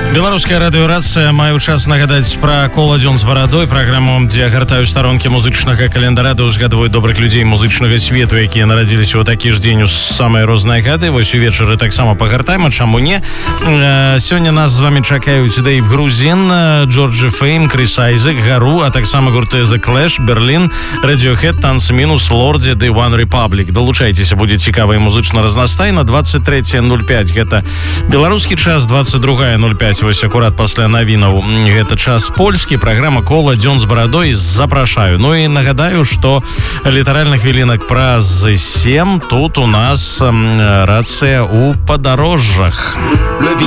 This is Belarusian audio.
Беларуская радыёрацыя маю час нагадаць пра кола дзён з барадой, праграму, дзе гартаю старонкі музычнага календара, да узгадваюць добрых людзей музычнага свету, якія нарадзіліся ў такі ж дзень у самыя розныя гады. Вось увечары таксама пагартаем, а чаму не? Сёння нас з вами чакаюць Дэйв Грузін, Джорджи Фейм, Крис Айзек, Гару, а таксама гурты The Clash, Берлін, Radiohead, Танцы Мінус, Лорди, The One Republic. Далучайцеся, будзе цікава і музычна разнастайна. 23:05 гэта беларускі час, 22:05 вось акурат пасля навінаў. Гэта час польскі, праграма кола дзён з барадой, запрашаю. Ну і нагадаю, што літаральна хвілінак праз 7 тут у нас рацыя ў падарожжах.